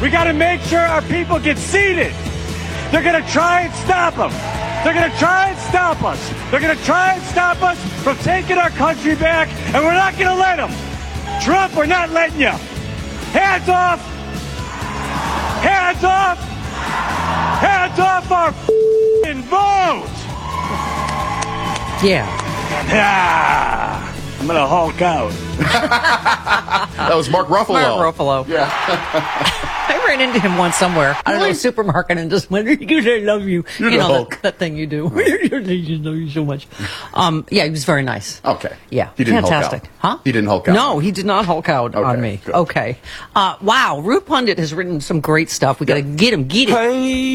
We got to make sure our people get seated. They're going to try and stop them. They're going to try and stop us. They're going to try and stop us from taking our country back, and we're not going to let them. Trump, we're not letting you. Hands off. Hands off. Hands off our vote. Yeah. I'm going to Hulk out. That was Mark Ruffalo. Mark Ruffalo. Yeah. I ran into him once somewhere. I don't know, supermarket, and just went, I love you. You're you the know, Hulk. that thing you do. I love you so much. Yeah, he was very nice. Okay. Yeah. He didn't Fantastic. Hulk out. Huh? He didn't Hulk out. No, he did not Hulk out on me. Good. Okay. Wow. Root Pundit has written some great stuff. We got to get him. Get it. Hey.